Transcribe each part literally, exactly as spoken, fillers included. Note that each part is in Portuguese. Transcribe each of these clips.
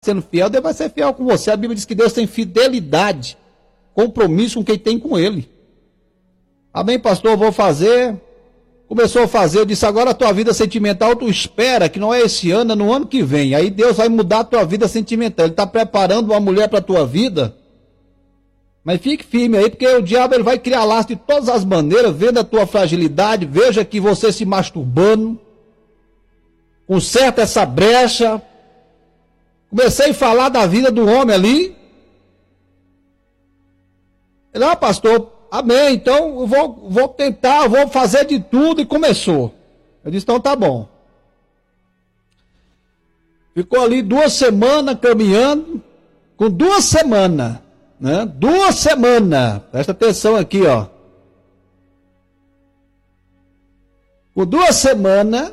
sendo fiel, Deus vai ser fiel com você. A Bíblia diz que Deus tem fidelidade, compromisso com quem tem com Ele. Amém, pastor? Eu vou fazer. Começou a fazer, eu disse, agora a tua vida sentimental, tu espera que não é esse ano, é no ano que vem. Aí Deus vai mudar a tua vida sentimental. Ele está preparando uma mulher para a tua vida. Mas fique firme aí, porque o diabo ele vai criar laço de todas as maneiras, vendo a tua fragilidade, veja que você se masturbando, conserta essa brecha. Comecei a falar da vida do homem ali. Ele, ah, pastor, amém, então eu vou, vou tentar, eu vou fazer de tudo, e começou. Eu disse, então tá bom. Ficou ali duas semanas caminhando, com duas semanas, né? Duas semanas, presta atenção aqui, ó. Com duas semanas,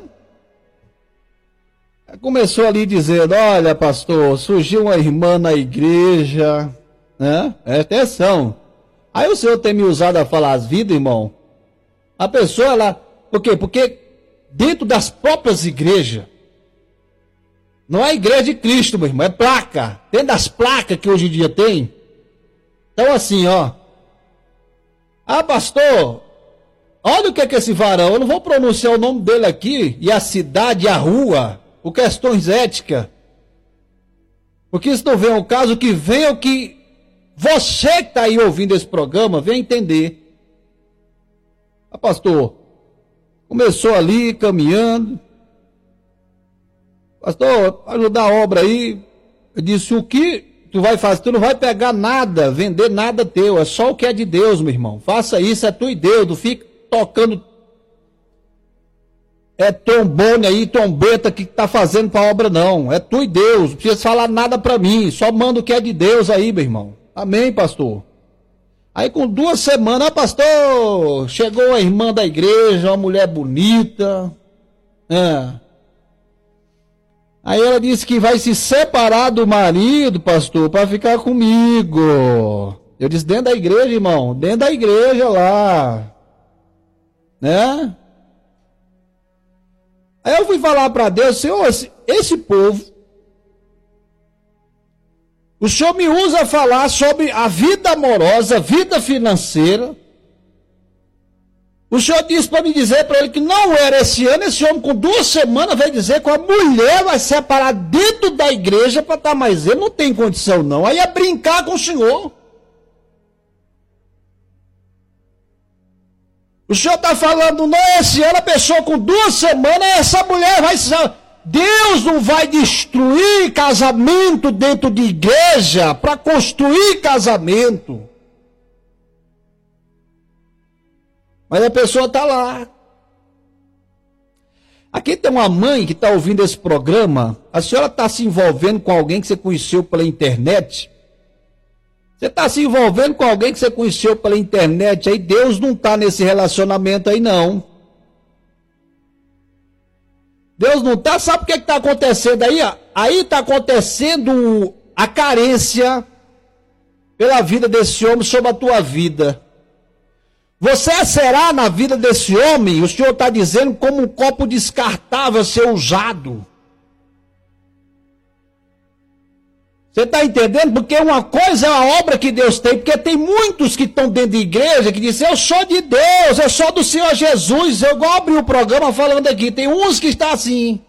começou ali dizendo, olha pastor, surgiu uma irmã na igreja, né? Presta atenção. Aí o Senhor tem me usado a falar as vidas, irmão. A pessoa, ela... Por quê? Porque dentro das próprias igrejas, não é a igreja de Cristo, meu irmão, é placa. Dentro das placas que hoje em dia tem. Então assim, ó. Ah, pastor, olha o que é que esse varão, eu não vou pronunciar o nome dele aqui, e a cidade, e a rua, por questões éticas. Porque isso não vem ao caso, que venha o que... Você que está aí ouvindo esse programa, vem entender. Ah, pastor, começou ali, caminhando. Pastor, ajudar a obra aí. Eu disse, o que tu vai fazer? Tu não vai pegar nada, vender nada teu. É só o que é de Deus, meu irmão. Faça isso, é tu e Deus. Não fica tocando é trombone aí, trombeta que está fazendo para a obra, não. É tu e Deus. Não precisa falar nada para mim. Só manda o que é de Deus aí, meu irmão. Amém, pastor? Aí com duas semanas, ah, pastor, chegou a irmã da igreja, uma mulher bonita. É. Aí ela disse que vai se separar do marido, pastor, para ficar comigo. Eu disse, dentro da igreja, irmão, dentro da igreja lá. Né? Aí eu fui falar para Deus, Senhor, esse, esse povo, o Senhor me usa a falar sobre a vida amorosa, vida financeira. O Senhor disse para me dizer para ele que não era esse ano, esse homem com duas semanas vai dizer que a mulher vai separar dentro da igreja para estar mais ele. Não tem condição não, aí é brincar com o Senhor. O Senhor está falando, não é esse ano, a pessoa com duas semanas, essa mulher vai... Deus não vai destruir casamento dentro de igreja para construir casamento. Mas a pessoa está lá. Aqui tem uma mãe que está ouvindo esse programa. A senhora está se envolvendo com alguém que você conheceu pela internet. Você está se envolvendo com alguém que você conheceu pela internet. Aí Deus não está nesse relacionamento aí não. Deus não está, sabe o que está acontecendo aí? Aí está acontecendo a carência pela vida desse homem sobre a tua vida. Você será na vida desse homem, o Senhor está dizendo, como um copo descartável a ser usado. Você está entendendo? Porque uma coisa é a obra que Deus tem, porque tem muitos que estão dentro de igreja que dizem, eu sou de Deus, eu sou do Senhor Jesus. Eu vou abrir o programa falando aqui, tem uns que estão assim,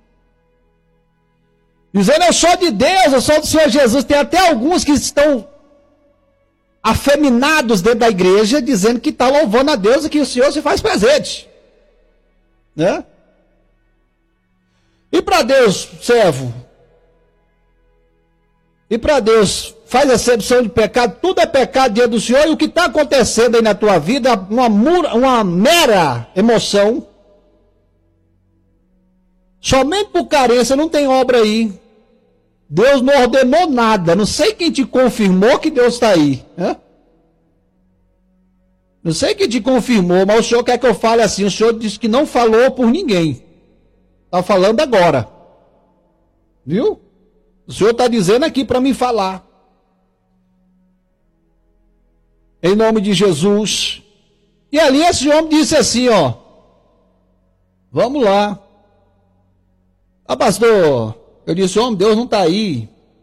dizendo, eu sou de Deus, eu sou do Senhor Jesus. Tem até alguns que estão afeminados dentro da igreja, dizendo que está louvando a Deus e que o Senhor se faz presente. Né? E para Deus, servo, e para Deus, faz acepção de pecado, tudo é pecado diante do Senhor, e o que está acontecendo aí na tua vida, uma, uma mera emoção, somente por carência, não tem obra aí. Deus não ordenou nada, não sei quem te confirmou que Deus está aí. Né? Não sei quem te confirmou, mas o Senhor quer que eu fale assim, o Senhor disse que não falou por ninguém, está falando agora. Viu? O Senhor está dizendo aqui para mim falar. Em nome de Jesus. E ali esse homem disse assim, ó. Vamos lá. Ah, pastor, eu disse, homem, Deus não está aí.